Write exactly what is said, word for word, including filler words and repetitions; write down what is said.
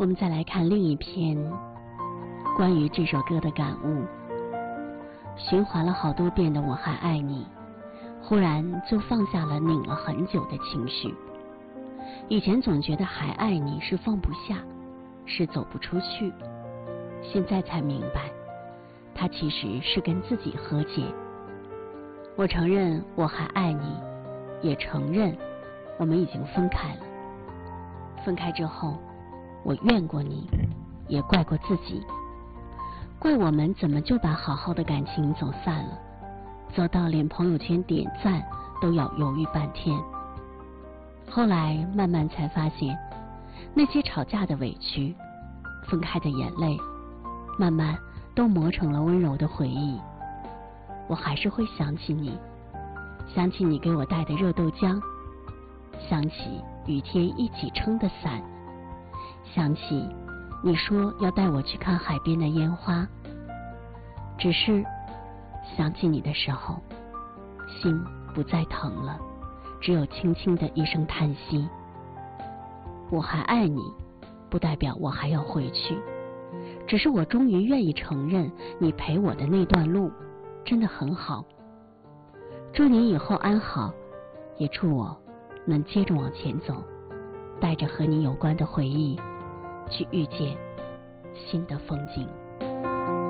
我们再来看另一篇关于这首歌的感悟。循环了好多遍的我还爱你，忽然就放下了拧了很久的情绪。以前总觉得还爱你是放不下，是走不出去，现在才明白，它其实是跟自己和解。我承认我还爱你，也承认我们已经分开了。分开之后，我怨过你，也怪过自己，怪我们怎么就把好好的感情走散了，走到连朋友圈点赞都要犹豫半天。后来慢慢才发现，那些吵架的委屈，分开的眼泪，慢慢都磨成了温柔的回忆。我还是会想起你，想起你给我带的热豆浆，想起雨天一起撑的伞，想起你说要带我去看海边的烟花。只是想起你的时候，心不再疼了，只有轻轻的一声叹息。我还爱你，不代表我还要回去，只是我终于愿意承认，你陪我的那段路真的很好。祝你以后安好，也祝我能接着往前走，带着和你有关的回忆，去遇见新的风景。